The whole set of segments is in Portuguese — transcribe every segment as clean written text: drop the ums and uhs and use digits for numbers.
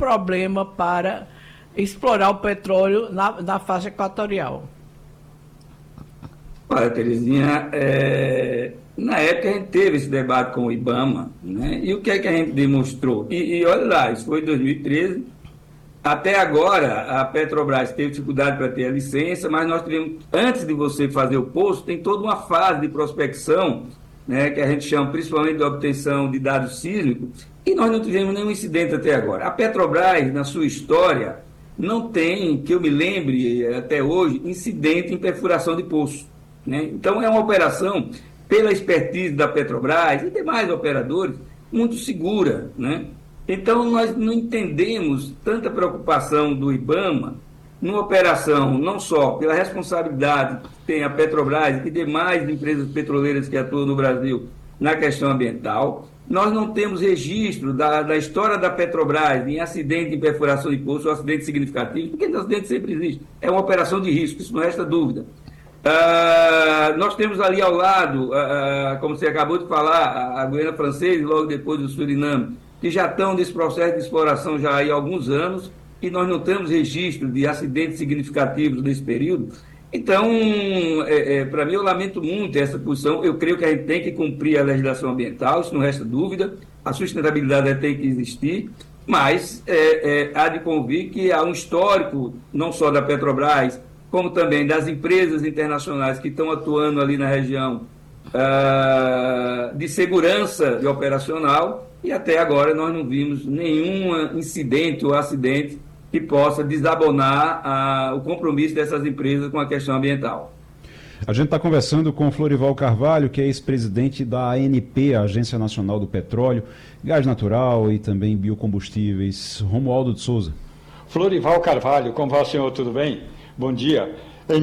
problema para explorar o petróleo na faixa equatorial? Olha, Terezinha, na época a gente teve esse debate com o IBAMA, né? E o que é que a gente demonstrou? E olha lá, isso foi em 2013. Até agora, a Petrobras teve dificuldade para ter a licença, mas nós tivemos, antes de você fazer o poço, tem toda uma fase de prospecção, né, que a gente chama principalmente de obtenção de dados sísmicos, e nós não tivemos nenhum incidente até agora. A Petrobras, na sua história, não tem, que eu me lembre até hoje, incidente em perfuração de poço, né? Então, é uma operação, pela expertise da Petrobras e demais operadores, muito segura, né? Então, nós não entendemos tanta preocupação do IBAMA numa operação, não só pela responsabilidade que tem a Petrobras e demais empresas petroleiras que atuam no Brasil na questão ambiental. Nós não temos registro da história da Petrobras em acidente em perfuração de poço, ou acidente significativo, porque esse acidente sempre existe. É uma operação de risco, isso não resta dúvida. Nós temos ali ao lado, como você acabou de falar, a Guiana Francesa e logo depois o Suriname, que já estão nesse processo de exploração já há alguns anos, e nós não temos registro de acidentes significativos nesse período. Então, para mim, eu lamento muito essa posição. Eu creio que a gente tem que cumprir a legislação ambiental, isso não resta dúvida, a sustentabilidade tem que existir, mas há de convir que há um histórico, não só da Petrobras, como também das empresas internacionais que estão atuando ali na região, de segurança de operacional, e até agora nós não vimos nenhum incidente ou acidente que possa desabonar o compromisso dessas empresas com a questão ambiental. A gente está conversando com o Florival Carvalho, que é ex-presidente da ANP, a Agência Nacional do Petróleo, Gás Natural e também Biocombustíveis. Romualdo de Souza. Florival Carvalho, como vai o senhor? Tudo bem? Bom dia. Em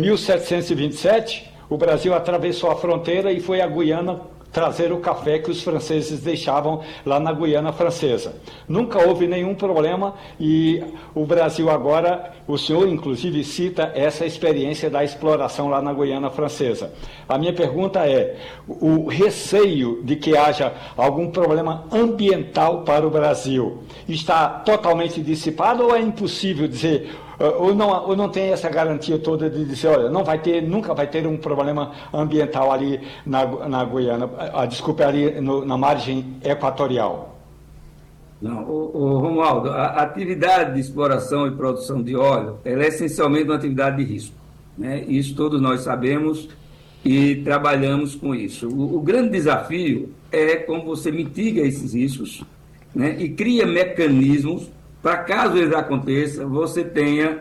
1727, o Brasil atravessou a fronteira e foi à Guiana trazer o café que os franceses deixavam lá na Guiana Francesa. Nunca houve nenhum problema e o Brasil agora, o senhor inclusive cita essa experiência da exploração lá na Guiana Francesa. A minha pergunta é, o receio de que haja algum problema ambiental para o Brasil está totalmente dissipado ou é impossível dizer... Ou não tem essa garantia toda de dizer, olha, nunca vai ter um problema ambiental ali na Guiana, desculpe, ali na margem equatorial? Não, Romualdo, a atividade de exploração e produção de óleo, ela é essencialmente uma atividade de risco, né? Isso todos nós sabemos e trabalhamos com isso. O grande desafio é como você mitiga esses riscos, né? E cria mecanismos para, caso eles aconteçam, você tenha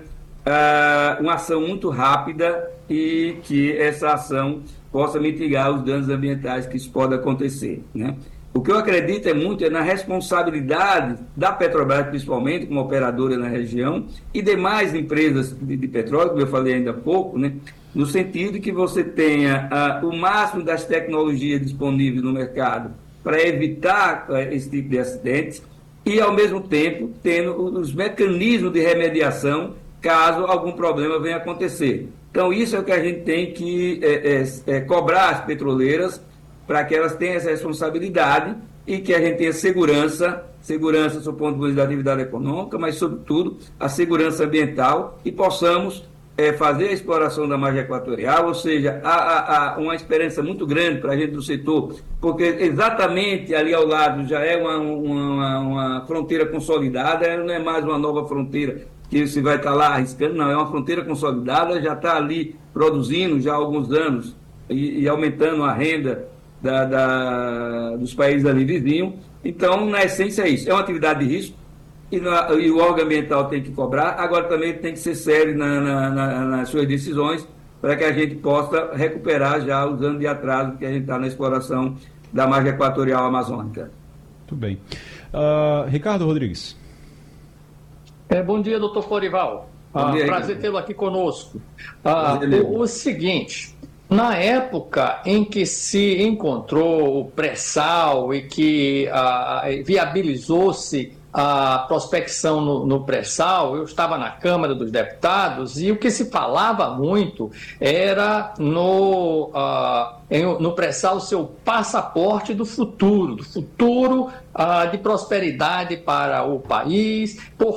uma ação muito rápida e que essa ação possa mitigar os danos ambientais que isso pode acontecer, né? O que eu acredito muito é na responsabilidade da Petrobras, principalmente como operadora na região, e demais empresas de petróleo, como eu falei ainda há pouco, né? No sentido de que você tenha o máximo das tecnologias disponíveis no mercado para evitar esse tipo de acidentes, e, ao mesmo tempo, tendo os mecanismos de remediação caso algum problema venha acontecer. Então, isso é o que a gente tem que cobrar as petroleiras para que elas tenham essa responsabilidade e que a gente tenha segurança do ponto de vista da atividade econômica, mas, sobretudo, a segurança ambiental e possamos fazer a exploração da margem equatorial, ou seja, há uma esperança muito grande para a gente do setor, porque exatamente ali ao lado já é uma fronteira consolidada, não é mais uma nova fronteira que você vai estar lá arriscando, não, é uma fronteira consolidada, já está ali produzindo já há alguns anos e aumentando a renda dos países ali vizinhos. Então, na essência é isso, é uma atividade de risco, e o órgão ambiental tem que cobrar, agora também tem que ser sério nas suas decisões, para que a gente possa recuperar já os anos de atraso que a gente está na exploração da margem equatorial amazônica. Muito bem. Ricardo Rodrigues. Bom dia, doutor Florival. Prazer tê-lo aqui conosco. O seguinte... Na época em que se encontrou o pré-sal e que viabilizou-se a prospecção no pré-sal, eu estava na Câmara dos Deputados e o que se falava muito era no pré-sal ser o passaporte do futuro de prosperidade para o país, por